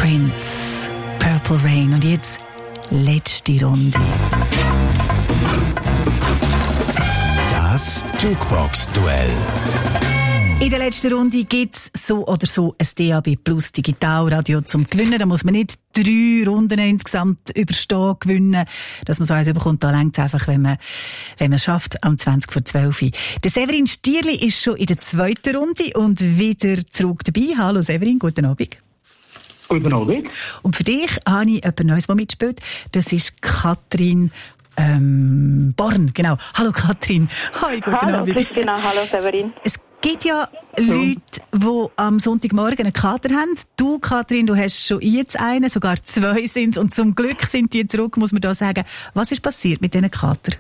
Prince, Purple Rain. Und jetzt letzte Runde. Das Jukebox-Duell. In der letzten Runde gibt es so oder so ein DAB Plus Digitalradio zum Gewinnen. Da muss man nicht 3 Runden insgesamt überstehen, gewinnen. Dass man so eins bekommt, da reicht es einfach, wenn man es schafft, am 20:12. Der Severin Stierli ist schon in der 2. Runde und wieder zurück dabei. Hallo Severin, guten Abend. Guten Abend. Und für dich habe ich jemand Neues, der mitspielt. Das ist Katrin Born, genau. Hallo Katrin. Hi, guten Abend. Hallo Christina, hallo Severin. Es gibt ja Leute, die am Sonntagmorgen einen Kater haben. Du, Katrin, du hast schon jetzt einen, sogar 2 sind es. Und zum Glück sind die zurück, muss man da sagen. Was ist passiert mit diesen Kater?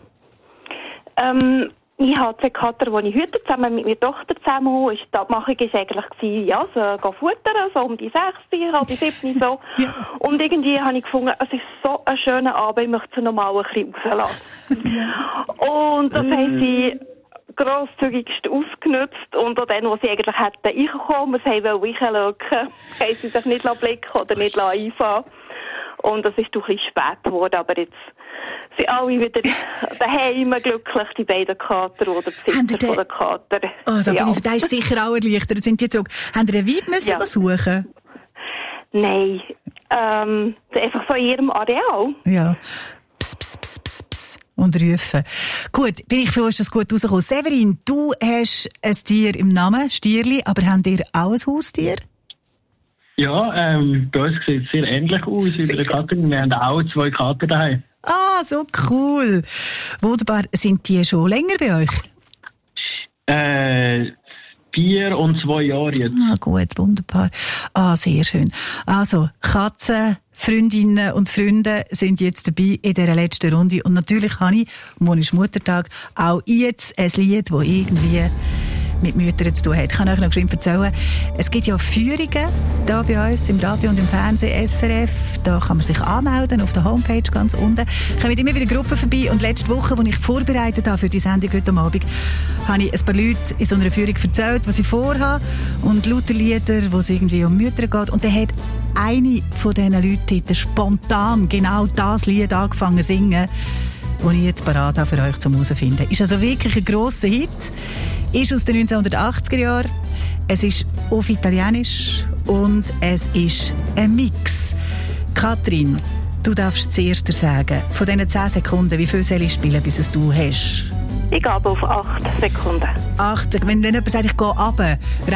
Ich hatte einen Kater, den ich heute zusammen mit meiner Tochter zusammen habe. Die Abmachung war eigentlich, ja, so futtern, so um die 6, halb 7 so. Ja. Und irgendwie habe ich gefunden, es ist so ein schöner Abend, ich möchte sie noch mal ein bisschen rauslassen. Und das haben sie grosszügigst ausgenutzt. Und auch dann, wo sie eigentlich hätten reinkommen, wir wollten reinschauen, haben sie sich nicht blicken oder nicht einfahren. Und das ist doch ein bisschen spät geworden, aber jetzt sind alle wieder daheim glücklich, die beiden Kater oder Besitzer von den Kater. Oh, da ist sicher auch erleichtert, sind die zurück. Haben Sie einen Weib müssen suchen? Nein, einfach so in ihrem Areal. Ja. Pss, pss, pss, pss, pss. Und rufen. Gut, bin ich froh, ist das gut rausgekommen. Severin, du hast ein Tier im Namen, Stierli, aber habt ihr auch ein Haustier? Ja, bei uns sieht es sehr ähnlich aus wie bei der Katrin. Wir haben auch 2 Kater daheim. Ah, so cool. Wunderbar. Sind die schon länger bei euch? 4 und 2 Jahre jetzt. Ah, gut, wunderbar. Ah, sehr schön. Also, Katzen, Freundinnen und Freunde sind jetzt dabei in dieser letzten Runde. Und natürlich habe ich, morgen ist Muttertag, auch jetzt ein Lied, das irgendwie mit Müttern zu tun hat. Ich kann euch noch geschwind erzählen, es gibt ja Führungen da bei uns im Radio und im Fernsehen, SRF. Da kann man sich anmelden auf der Homepage ganz unten. Kommen immer wieder Gruppen vorbei. Und letzte Woche, als ich vorbereitet habe für die Sendung heute Abend, habe ich ein paar Leute in so einer Führung erzählt, was ich vorhabe. Und lauter Lieder, wo es irgendwie um Mütter geht. Und dann hat eine von diesen Leuten spontan genau das Lied angefangen zu singen, das ich jetzt parat habe für euch zum herausfinden. Ist also wirklich ein grosser Hit. Ist aus den 1980er Jahren. Es ist auf Italienisch und es ist ein Mix. Katrin, du darfst zuerst sagen, von diesen 10 Sekunden, wie viel soll ich spielen, bis es du hast? Ich gehe auf 8 Sekunden. 8, wenn jemand sagt, ich gehe runter,